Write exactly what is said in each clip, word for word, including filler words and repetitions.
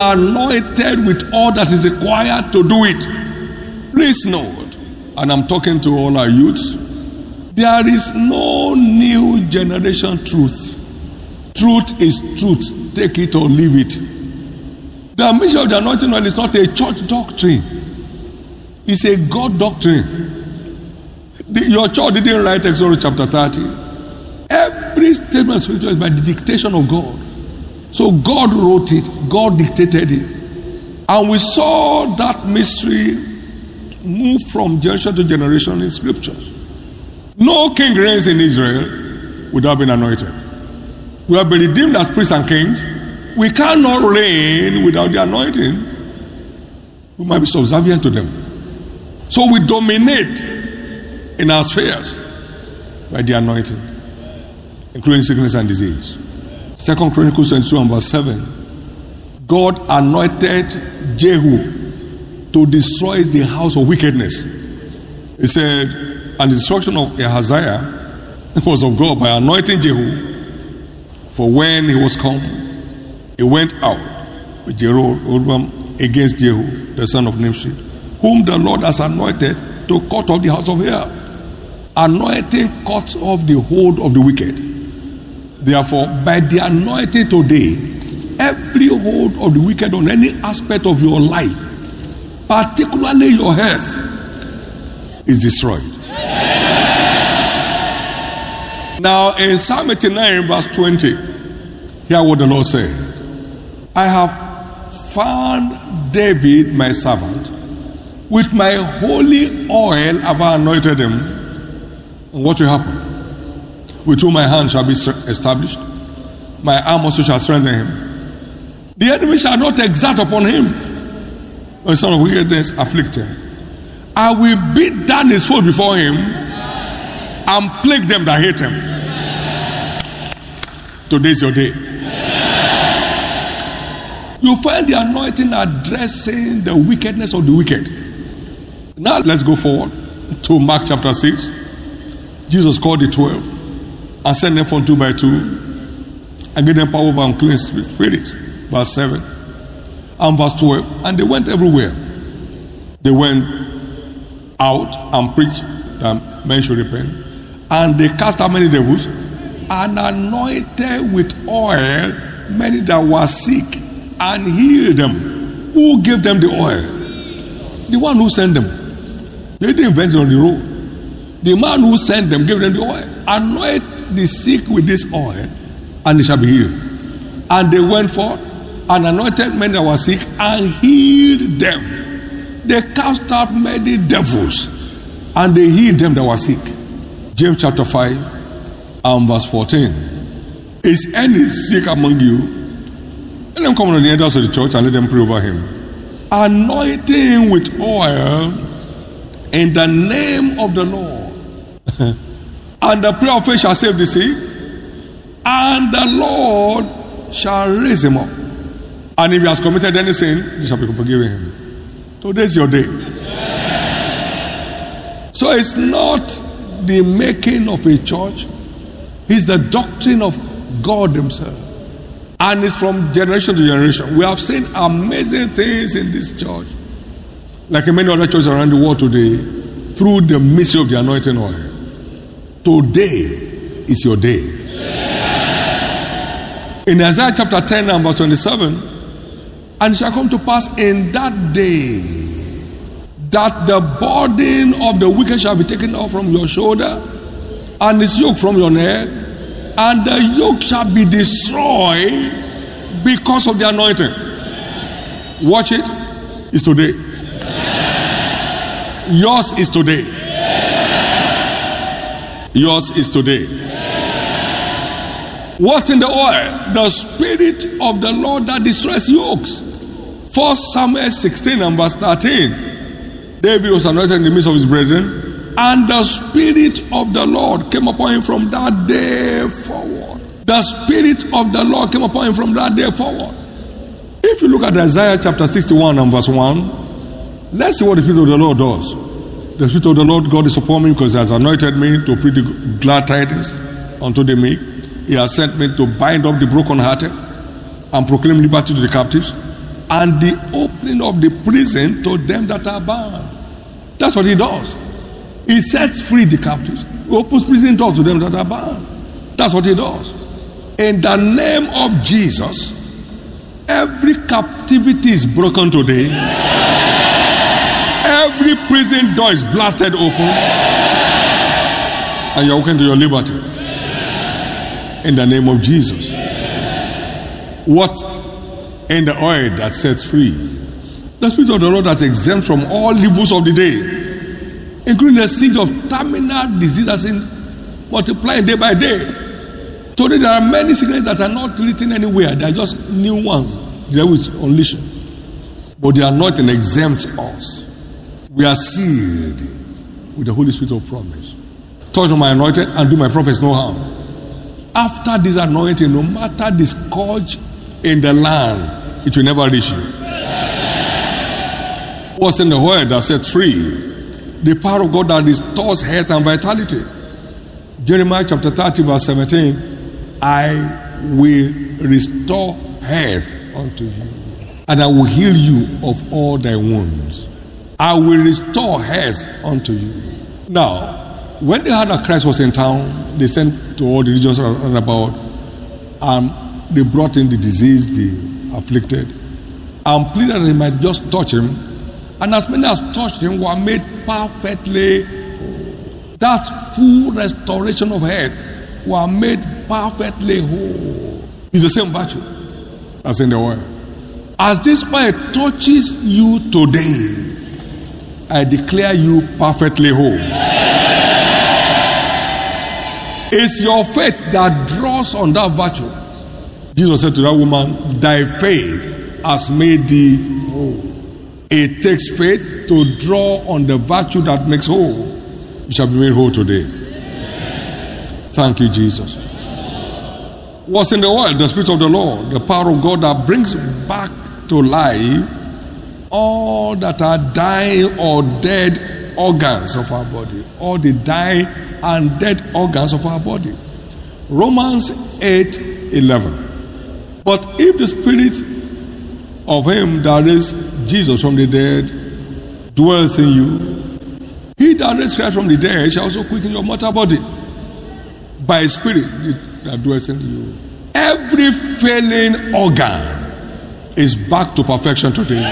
anointed with all that is required to do it. Please note, and I'm talking to all our youths, there is no new generation truth. Truth is truth. Take it or leave it. The mission of the anointing oil is not a church doctrine. It's a God doctrine. The, your church didn't write Exodus chapter thirty. Every statement of scripture is by the dictation of God. So God wrote it. God dictated it. And we saw that mystery move from generation to generation in scriptures. No king reigns in Israel without being anointed. We have been redeemed as priests and kings. We cannot reign without the anointing. We might be subservient to them. So we dominate in our spheres by the anointing, including sickness and disease. Second Chronicles twenty-two and verse seven. God anointed Jehu to destroy the house of wickedness. He said, and the destruction of Ahaziah was of God by anointing Jehu. For when he was come, he went out with Jeroboam against Jehu, the son of Nimshi, whom the Lord has anointed to cut off the house of Ahab. Anointing cuts off the hold of the wicked. Therefore, by the anointing today, every hold of the wicked on any aspect of your life, particularly your health, is destroyed. Now, in Psalm eighty-nine, verse twenty, hear what the Lord said. I have found David, my servant. With my holy oil have I anointed him. And what will happen? With whom my hand shall be established, my arm also shall strengthen him. The enemy shall not exact upon him, when son of wickedness afflict him. I will beat down his foe before him and plague them that hate him. Today is your day. You find the anointing addressing the wickedness of the wicked. Now let's go forward to Mark chapter six. Jesus called the twelve and sent them from two by two and gave them power over unclean spirits. Verse seven and verse twelve. And they went everywhere. They went out and preached that men should repent. And they cast out many devils and anointed with oil many that were sick and healed them. Who gave them the oil? The one who sent them. They didn't invent it on the road. The man who sent them gave them the oil. Anoint the sick with this oil and they shall be healed. And they went forth and anointed many that were sick and healed them. They cast out many devils and they healed them that were sick. James chapter five and verse fourteen. Is any sick among you? Let them come on the elders of the church and let them pray over him. Anointing with oil in the name of the Lord. And the prayer of faith shall save the sick, and the Lord shall raise him up. And if he has committed any sin, he shall be forgiven him. Today is your day. So it's not the making of a church, it's the doctrine of God himself. And it's from generation to generation. We have seen amazing things in this church, like in many other churches around the world today, through the mystery of the anointing oil. Today is your day. In Isaiah chapter ten and verse twenty-seven, and it shall come to pass in that day that the burden of the wicked shall be taken off from your shoulder, and his yoke from your neck, and the yoke shall be destroyed because of the anointing. Watch it. It's today. Yours is today. Yours is today. What's in the oil? The Spirit of the Lord that destroys yokes. First Samuel sixteen and verse thirteen. David was anointed in the midst of his brethren, and the Spirit of the Lord came upon him from that day forward. The Spirit of the Lord came upon him from that day forward. If you look at Isaiah chapter sixty-one and verse one, let's see what the Spirit of the Lord does. The Spirit of the Lord God is upon me because he has anointed me to preach the glad tidings unto the meek. He has sent me to bind up the brokenhearted and proclaim liberty to the captives and the opening of the prison to them that are bound. That's what he does. He sets free the captives. He opens prison doors to them that are bound. That's what he does. In the name of Jesus, every captivity is broken today. Every prison door is blasted open. And you're walking to your liberty. In the name of Jesus. What in the oil that sets free? The Spirit of the Lord that exempts from all evils of the day, including the siege of terminal diseases in multiplying day by day. Today there are many sicknesses that are not written anywhere. They are just new ones. They will unleash. But the anointing exempts us. We are sealed with the Holy Spirit of promise. Touch my anointed and do my prophets no harm. After this anointing, no matter the scourge in the land, it will never reach you. What's in the word that set free? The power of God that restores health and vitality. Jeremiah chapter thirty verse seventeen. I will restore health unto you, and I will heal you of all thy wounds. I will restore health unto you. Now, when they heard that Christ was in town, they sent to all the regions around about, and they brought in the diseased, the afflicted, and pleaded that they might just touch him. And as many as touched him were made perfectly whole. That full restoration of health were made perfectly whole. It's the same virtue as in the oil. As this oil touches you today, I declare you perfectly whole. It's your faith that draws on that virtue. Jesus said to that woman, thy faith has made thee whole. It takes faith to draw on the virtue that makes whole. You shall be made whole today. Thank you, Jesus. What's in the world? The Spirit of the Lord, the power of God that brings back to life all that are dying or dead organs of our body. All the dying and dead organs of our body. Romans eight eleven. But if the Spirit of him that raised Jesus from the dead dwells in you, he that raised Christ from the dead shall also quicken your mortal body by his Spirit that dwells in you. Every failing organ is back to perfection today.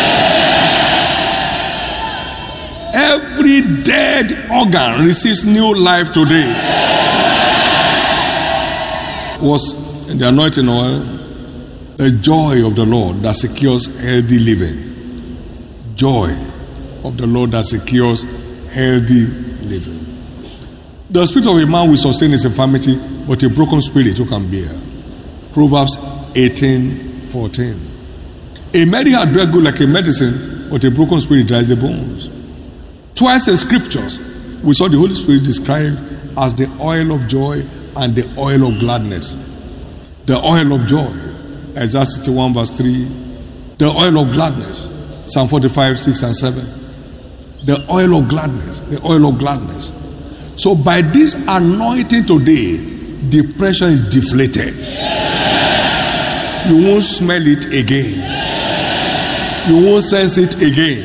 Every dead organ receives new life today. Was in the anointing oil the joy of the Lord that secures healthy living. Joy of the Lord that secures healthy living. The spirit of a man will sustain his infirmity, but a broken spirit who can bear. Proverbs eighteen fourteen. A merry heart doeth good like a medicine, but a broken spirit dries the bones. Twice in scriptures, we saw the Holy Spirit described as the oil of joy and the oil of gladness. The oil of joy, Isaiah sixty-one verse three. The oil of gladness, Psalm forty-five, six and seven. The oil of gladness, the oil of gladness. So by this anointing today, depression is deflated. You won't smell it again. You won't sense it again.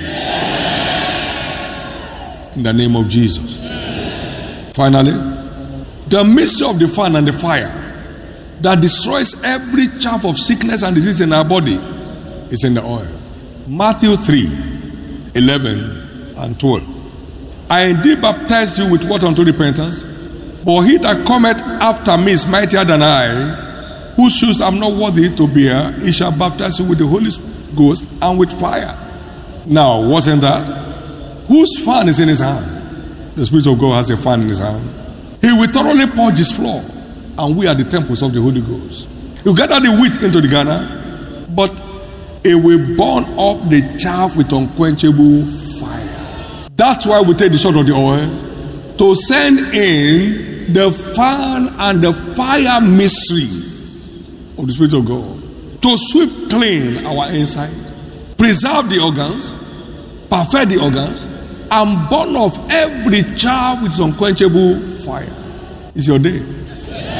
In the name of Jesus. Finally, the mystery of the fan and the fire that destroys every chaff of sickness and disease in our body is in the oil. Matthew three, eleven and twelve. I indeed baptize you with water unto repentance, but he that cometh after me is mightier than I, whose shoes I'm not worthy to bear. He shall baptize you with the Holy Ghost and with fire. Now, what's in that? Whose fan is in his hand? The Spirit of God has a fan in his hand. He will thoroughly purge his floor, and we are the temples of the Holy Ghost. You gather the wheat into the garner, but it will burn up the chaff with unquenchable fire. That's why we take the shot of the oil to send in the fan and the fire mystery of the Spirit of God to sweep clean our inside, preserve the organs, perfect the organs, and burn off every chaff with unquenchable fire. It's your day.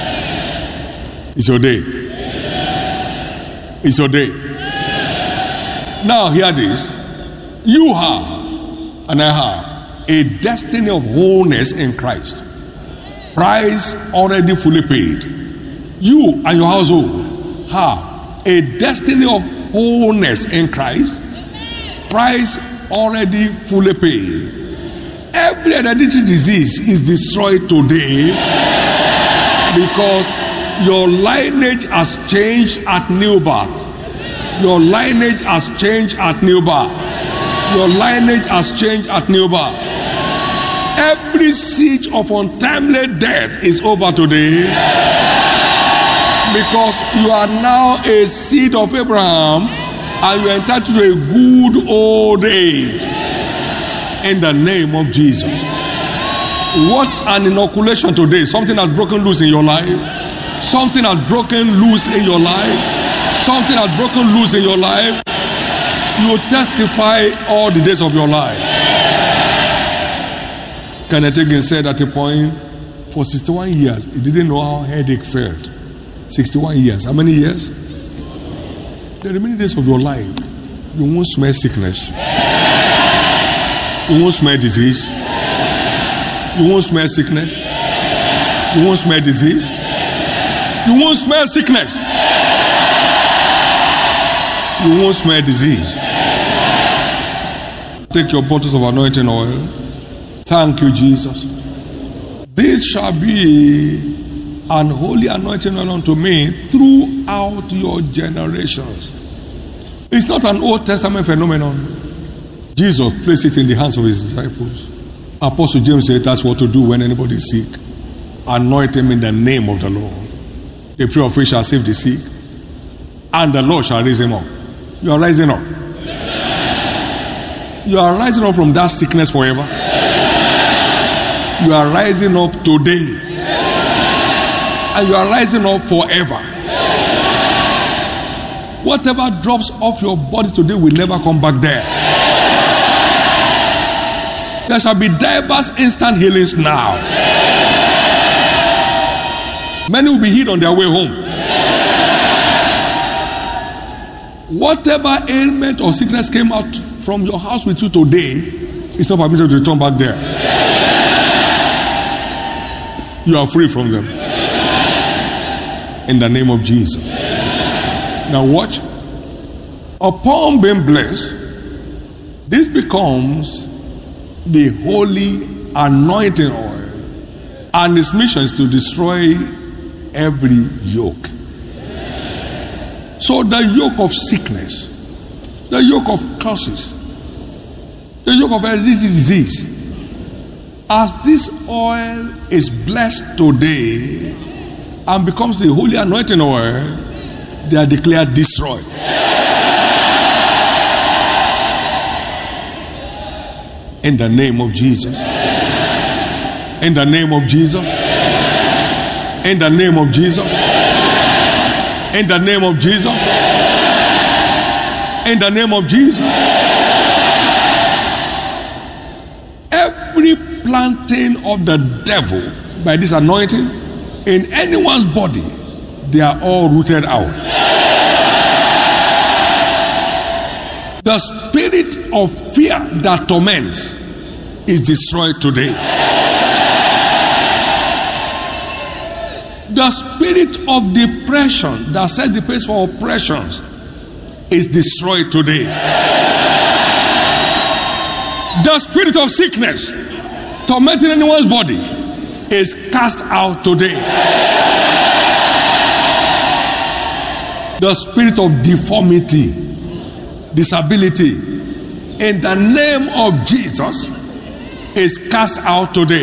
It's your day. It's your day. Now hear this. You have, and I have, a destiny of wholeness in Christ. Price already fully paid. You and your household have a destiny of wholeness in Christ. Price already fully paid. Every hereditary disease is destroyed today because your lineage has changed at new birth. Your lineage has changed at new birth. Your lineage has changed at new birth. Every siege of untimely death is over today because you are now a seed of Abraham and you are entitled to a good old age in the name of Jesus. What an inoculation today. Something has broken loose in your life. Something has broken loose in your life. Something has broken loose in your life. You will testify all the days of your life. Kenneth Hagin said at a point, for sixty-one years, he didn't know how headache felt. sixty-one years. How many years? The remaining days of your life, you won't smell sickness. You won't smell disease. You won't smell sickness. You won't smell disease. You won't smell sickness. You won't smell disease. Take your bottles of anointing oil. Thank you, Jesus. This shall be an holy anointing oil unto me throughout your generations. It's not an Old Testament phenomenon. Jesus placed it in the hands of his disciples. Apostle James said that's what to do when anybody is sick. Anoint him in the name of the Lord. The prayer of faith shall save the sick, and the Lord shall raise him up. You are rising up. You are rising up from that sickness forever. You are rising up today. And you are rising up forever. Whatever drops off your body today will never come back there. There shall be diverse instant healings now. Many will be healed on their way home. Whatever ailment or sickness came out from your house with you today is not permitted to return back there. You are free from them. In the name of Jesus. Now watch. Upon being blessed, this becomes the holy anointing oil, and its mission is to destroy every yoke. So the yoke of sickness, the yoke of curses, the yoke of hereditary disease, as this oil is blessed today and becomes the holy anointing oil, they are declared destroyed. In the name of Jesus. In the name of Jesus. In the name of Jesus. In the name of Jesus. In the name of Jesus. Every planting of the devil by this anointing in anyone's body, they are all rooted out. The spirit of fear that torments is destroyed today. The spirit of depression that sets the pace for oppressions is destroyed today. The spirit of sickness tormenting anyone's body is cast out today. The spirit of deformity, disability, in the name of Jesus, is cast out today.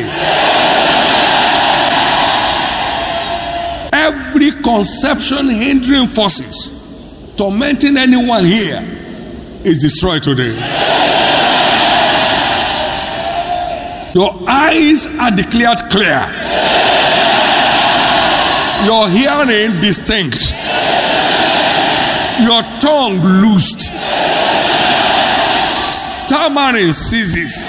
Every conception hindering forces tormenting anyone here is destroyed today. Your eyes are declared clear. Your hearing distinct. Your tongue loosed. Stammering ceases.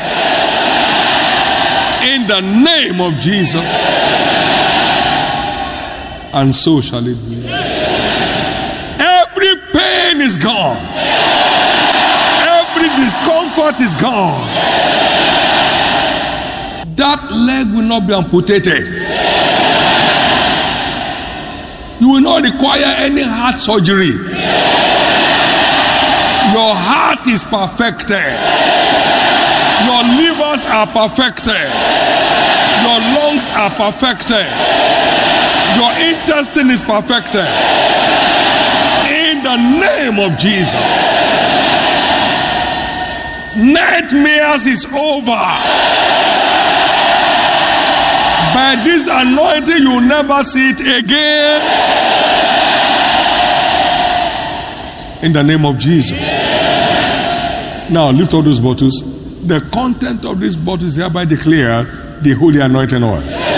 In the name of Jesus. And so shall it be. Every pain is gone. discomfort is gone. That leg will not be amputated. You will not require any heart surgery. Your heart is perfected. Your livers are perfected. Your lungs are perfected. Your intestine is perfected. In the name of Jesus. Nightmares is over. By this anointing, you will never see it again. In the name of Jesus. Now, lift all those bottles. The content of this bottle is hereby declared the holy anointing oil.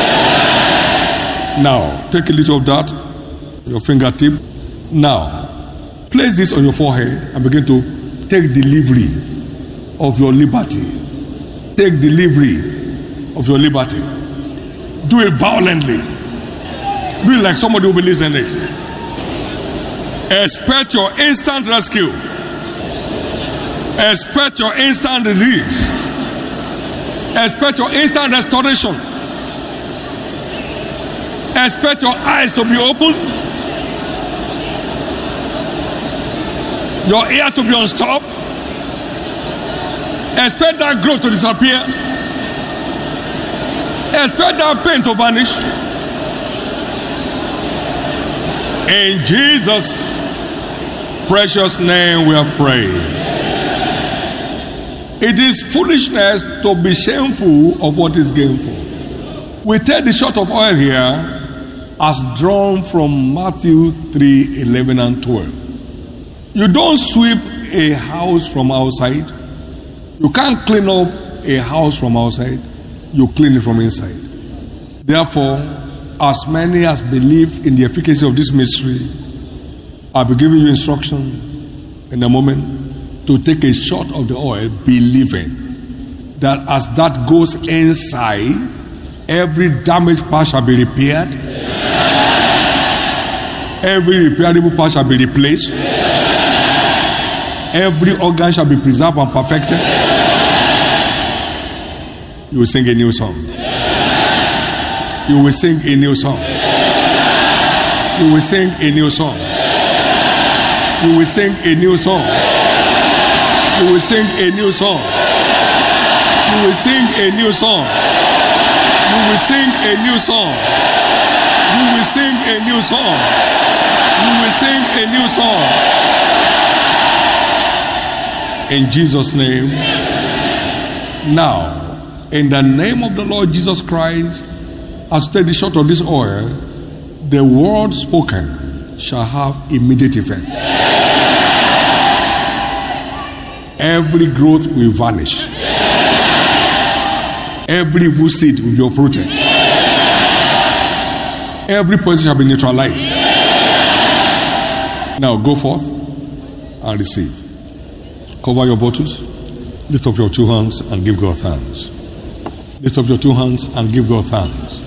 Now, take a little of that, your fingertip. Now, place this on your forehead and begin to take delivery of your liberty. Take delivery of your liberty. Do it violently. Do it like somebody will be listening. Expect your instant rescue. Expect your instant release. Expect your instant restoration. Expect your eyes to be opened. Your ear to be unstopped. Expect that growth to disappear. Expect that pain to vanish. In Jesus' precious name we are praying. It is foolishness to be shameful of what is gainful. We take the shot of oil here as drawn from Matthew three, eleven and twelve. You don't sweep a house from outside. You can't clean up a house from outside. You clean it from inside. Therefore, as many as believe in the efficacy of this mystery, I'll be giving you instruction in a moment to take a shot of the oil, believing that as that goes inside, every damaged part shall be repaired. Every repairable part shall be replaced. Every organ shall be preserved and perfected. You will sing a new song. You will sing a new song. You will sing a new song. You will sing a new song. You will sing a new song. You will sing a new song. You will sing a new song. You will sing a new song. You will sing a new song. In Jesus' name. Now, in the name of the Lord Jesus Christ, as you take the shot of this oil, the word spoken shall have immediate effect. Every growth will vanish. Every evil seed will be uprooted. Every poison shall be neutralized. Now go forth and receive. Cover your bottles. Lift up your two hands and give God thanks. Lift up your two hands and give God thanks.